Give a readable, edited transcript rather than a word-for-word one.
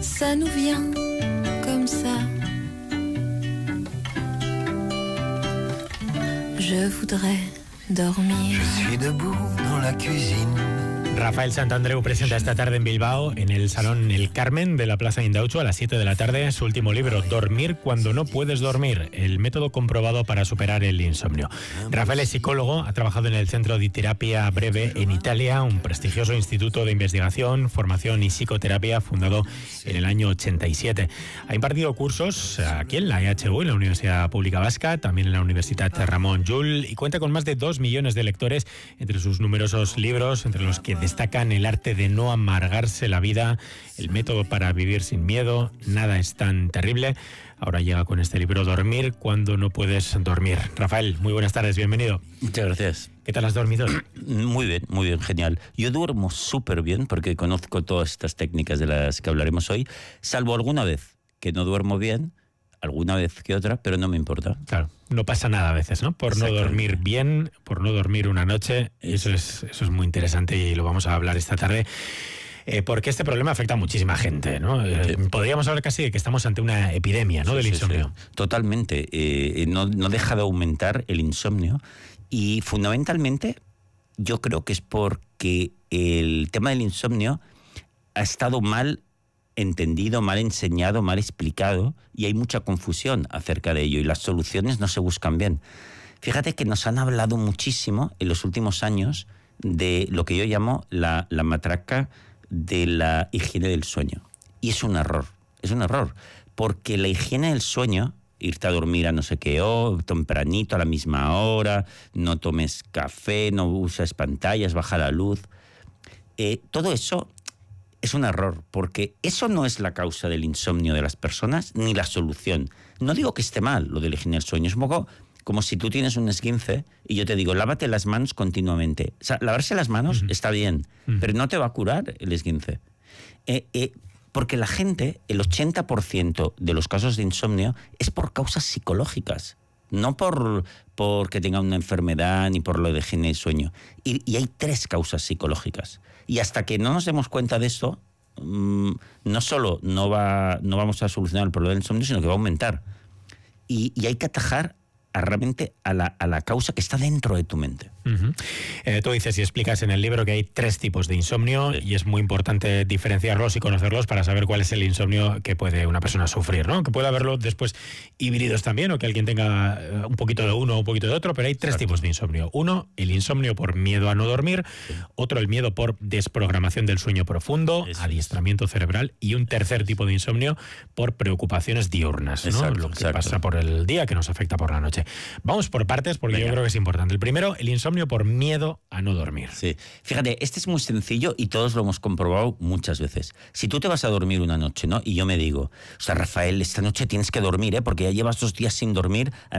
ça nous vient comme ça. Je voudrais dormir. Je suis debout dans la cuisine. Rafael Santandreu presenta esta tarde en Bilbao, en el Salón El Carmen de la Plaza Indautxu, a las 7 de la tarde, su último libro, Dormir cuando no puedes dormir, el método comprobado para superar el insomnio. Rafael es psicólogo, ha trabajado en el Centro di Terapia Breve en Italia, un prestigioso instituto de investigación, formación y psicoterapia fundado en el año 87. Ha impartido cursos aquí en la EHU, en la Universidad Pública Vasca, también en la Universidad Ramon Llull, y cuenta con más de 2 millones de lectores entre sus numerosos libros, entre los que destacan El arte de no amargarse la vida, El método para vivir sin miedo, Nada es tan terrible. Ahora llega con este libro, Dormir cuando no puedes dormir. Rafael, muy buenas tardes, bienvenido. Muchas gracias. ¿Qué tal has dormido? Muy bien, genial. Yo duermo súper bien porque conozco todas estas técnicas de las que hablaremos hoy, salvo alguna vez que no duermo bien, alguna vez que otra, pero no me importa. Claro, no pasa nada a veces, ¿no? Por no dormir bien, por no dormir una noche, eso es muy interesante y lo vamos a hablar esta tarde. Porque este problema afecta a muchísima gente, ¿no? Podríamos hablar casi de que estamos ante una epidemia, ¿no? Del insomnio. Sí. Totalmente. No deja de aumentar el insomnio y fundamentalmente yo creo que es porque el tema del insomnio ha estado mal entendido, mal enseñado, mal explicado y hay mucha confusión acerca de ello y las soluciones no se buscan bien. Fíjate que nos han hablado muchísimo en los últimos años de lo que yo llamo la matraca de la higiene del sueño. Y es un error, porque la higiene del sueño, irte a dormir a no sé qué hora, tempranito a la misma hora, no tomes café, no uses pantallas, baja la luz, todo eso es un error, porque eso no es la causa del insomnio de las personas ni la solución. No digo que esté mal lo de la higiene del sueño, es un poco como si tú tienes un esguince y yo te digo, lávate las manos continuamente. O sea, lavarse las manos está bien, pero no te va a curar el esguince. Porque la gente, el 80% de los casos de insomnio es por causas psicológicas, no porque tenga una enfermedad ni por lo de higiene del sueño. Y hay 3 causas psicológicas. Y hasta que no nos demos cuenta de esto, no solo no vamos a solucionar el problema del insomnio, sino que va a aumentar. Y hay que atajar realmente a la causa que está dentro de tu mente. Tú dices y explicas en el libro que hay 3 tipos de insomnio y es muy importante diferenciarlos y conocerlos para saber cuál es el insomnio que puede una persona sufrir, ¿no? Que puede haberlo después híbridos también, o que alguien tenga un poquito de uno o un poquito de otro, pero hay 3 tipos de insomnio. Uno, el insomnio por miedo a no dormir, otro, el miedo por desprogramación del sueño profundo, adiestramiento cerebral, y un tercer tipo de insomnio por preocupaciones diurnas, ¿no? Lo que pasa por el día que nos afecta por la noche. Vamos por partes porque yo creo que es importante. El primero, el insomnio por miedo a no dormir. Sí. Fíjate, este es muy sencillo y todos lo hemos comprobado muchas veces. Si tú te vas a dormir una noche, ¿no? Y yo me digo, o sea, Rafael, esta noche tienes que dormir, porque ya llevas 2 días sin dormir.